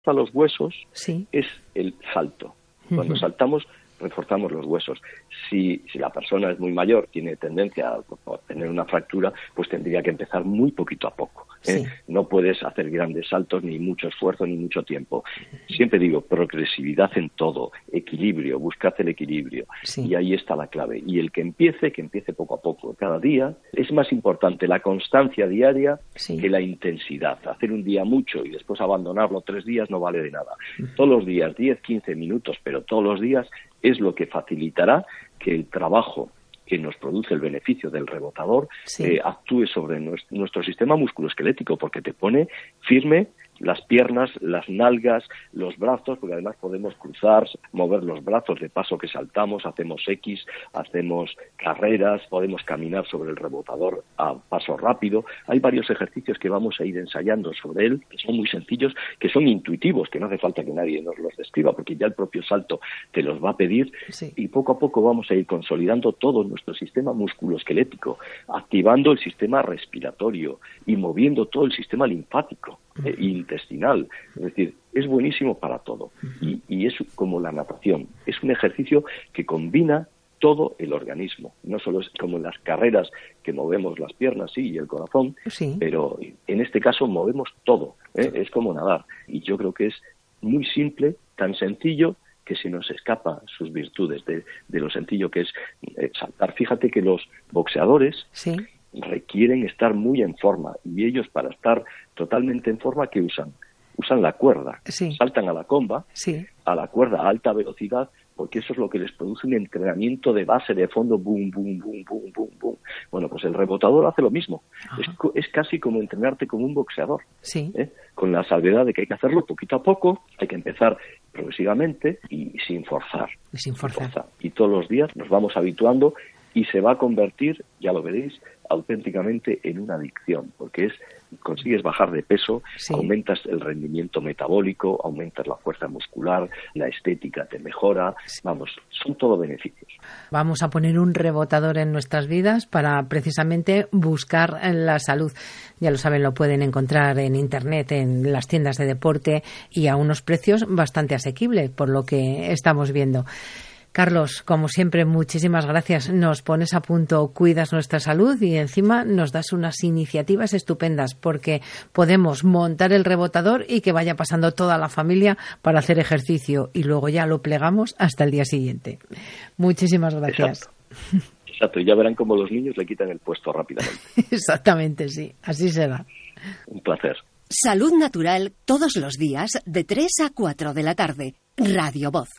refuerza los huesos sí. es el salto. Cuando saltamos, reforzamos los huesos. Si la persona es muy mayor, tiene tendencia a tener una fractura, pues tendría que empezar muy poquito a poco. Sí. No puedes hacer grandes saltos, ni mucho esfuerzo, ni mucho tiempo. Siempre digo, progresividad en todo, equilibrio, buscad el equilibrio. Sí. Y ahí está la clave. Y el que empiece poco a poco, cada día. Es más importante la constancia diaria sí. que la intensidad. Hacer un día mucho y después abandonarlo 3 días no vale de nada. Todos los días, 10, 15 minutos, pero todos los días es lo que facilitará que el trabajo que nos produce el beneficio del rebotador sí. actúe sobre nuestro sistema musculoesquelético, porque te pone firme las piernas, las nalgas, los brazos, porque además podemos cruzar, mover los brazos de paso que saltamos, hacemos X, hacemos carreras, podemos caminar sobre el rebotador a paso rápido. Hay varios ejercicios que vamos a ir ensayando sobre él, que son muy sencillos, que son intuitivos, que no hace falta que nadie nos los describa, porque ya el propio salto te los va a pedir, sí. y poco a poco vamos a ir consolidando todo nuestro sistema musculoesquelético, activando el sistema respiratorio y moviendo todo el sistema linfático intestinal. Es decir, es buenísimo para todo. Y es como la natación. Es un ejercicio que combina todo el organismo. No solo es como en las carreras que movemos las piernas, sí, y el corazón, sí. pero en este caso movemos todo. Es como nadar. Y yo creo que es muy simple, tan sencillo, que se nos escapa sus virtudes de lo sencillo que es saltar. Fíjate que los boxeadores sí. requieren estar muy en forma, y ellos, para estar totalmente en forma, ¿qué usan? Usan la cuerda, sí. saltan a la comba, sí. a la cuerda a alta velocidad, porque eso es lo que les produce un entrenamiento de base, de fondo, boom, boom, boom, boom, boom, boom. Bueno, pues el rebotador hace lo mismo. Es casi como entrenarte como un boxeador, sí. Con la salvedad de que hay que hacerlo poquito a poco, hay que empezar progresivamente y sin forzar. Sin forzar. Y todos los días nos vamos habituando, y se va a convertir, ya lo veréis, auténticamente en una adicción, porque consigues bajar de peso, sí. aumentas el rendimiento metabólico, aumentas la fuerza muscular, la estética te mejora, sí. Vamos, son todo beneficios. Vamos a poner un rebotador en nuestras vidas para precisamente buscar la salud. Ya lo saben, lo pueden encontrar en internet, en las tiendas de deporte, y a unos precios bastante asequibles, por lo que estamos viendo. Carlos, como siempre, muchísimas gracias. Nos pones a punto, cuidas nuestra salud y encima nos das unas iniciativas estupendas, porque podemos montar el rebotador y que vaya pasando toda la familia para hacer ejercicio, y luego ya lo plegamos hasta el día siguiente. Muchísimas gracias. Exacto, y ya verán cómo los niños le quitan el puesto rápidamente. Exactamente, sí, así será. Un placer. Salud Natural, todos los días de 3 a 4 de la tarde. Radio Voz.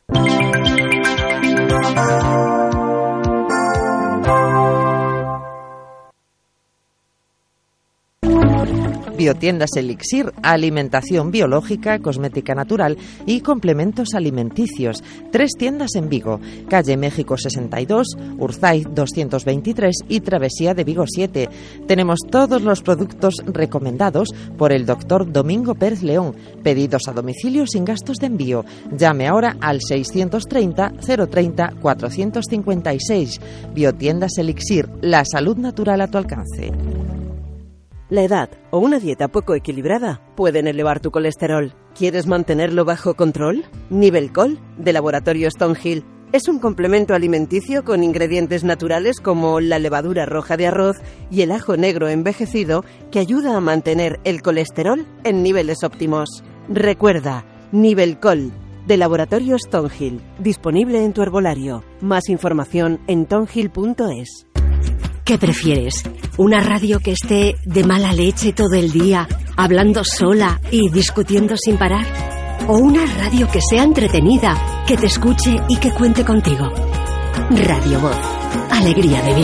Biotiendas Elixir, alimentación biológica, cosmética natural y complementos alimenticios. 3 tiendas en Vigo, calle México 62, Urzaiz 223 y Travesía de Vigo 7. Tenemos todos los productos recomendados por el doctor Domingo Pérez León. Pedidos a domicilio sin gastos de envío. Llame ahora al 630 030 456. Biotiendas Elixir, la salud natural a tu alcance. La edad o una dieta poco equilibrada pueden elevar tu colesterol. ¿Quieres mantenerlo bajo control? Nivelcol, de Laboratorio Stonehill, es un complemento alimenticio con ingredientes naturales como la levadura roja de arroz y el ajo negro envejecido, que ayuda a mantener el colesterol en niveles óptimos. Recuerda, Nivelcol, de Laboratorio Stonehill, disponible en tu herbolario. Más información en tonhill.es. ¿Qué prefieres? ¿Una radio que esté de mala leche todo el día, hablando sola y discutiendo sin parar? ¿O una radio que sea entretenida, que te escuche y que cuente contigo? Radio Voz. Alegría de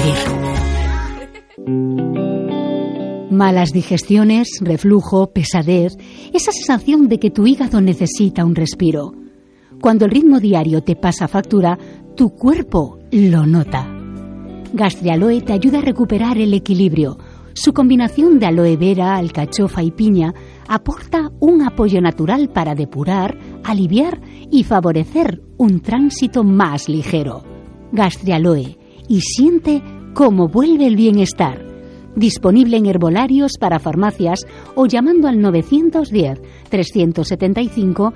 vivir. Malas digestiones, reflujo, pesadez, esa sensación de que tu hígado necesita un respiro. Cuando el ritmo diario te pasa factura, tu cuerpo lo nota. Gastrialoe te ayuda a recuperar el equilibrio. Su combinación de aloe vera, alcachofa y piña aporta un apoyo natural para depurar, aliviar y favorecer un tránsito más ligero. Gastrialoe, y siente cómo vuelve el bienestar. Disponible en herbolarios, para farmacias o llamando al 910 375